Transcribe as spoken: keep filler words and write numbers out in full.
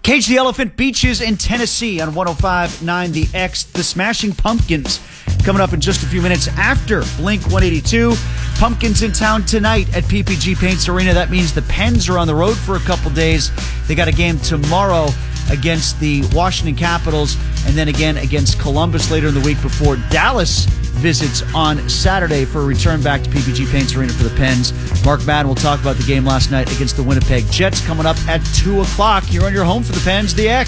Cage the Elephant Beaches in Tennessee on one oh five point nine The X. The Smashing Pumpkins coming up in just a few minutes after Blink one eighty-two. Pumpkins in town tonight at P P G Paints Arena. That means the Pens are on the road for a couple days. They got a game tomorrow against the Washington Capitals and then again against Columbus later in the week before Dallas visits on Saturday for a return back to P P G Paints Arena for the Pens. Mark Madden will talk about the game last night against the Winnipeg Jets coming up at two o'clock. You're on your home for the Pens, The X.